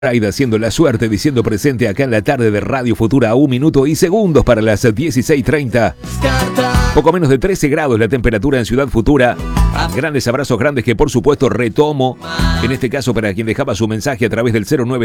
Raida haciendo la suerte, diciendo presente acá en la tarde de Radio Futura a 1 minuto y segundos para las 16:30. Poco menos de 13 grados la temperatura en Ciudad Futura. Grandes abrazos grandes que por supuesto retomo, en este caso para quien dejaba su mensaje a través del 09